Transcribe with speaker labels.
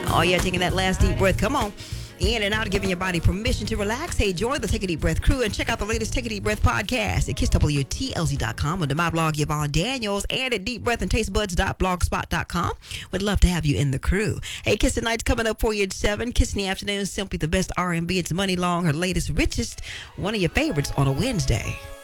Speaker 1: Oh, yeah, taking that last deep breath. Come on. In and out, giving your body permission to relax. Hey, join the Take a Deep Breath crew and check out the latest Take a Deep Breath podcast at KissWTLZ.com, under my blog, Yvonne Daniels, and at deepbreathandtastebuds.blogspot.com. Would love to have you in the crew. Hey, Kiss the Night's coming up for you at 7. Kiss in the afternoon, simply the best R&B. It's Money Long, her latest, richest, one of your favorites on a Wednesday.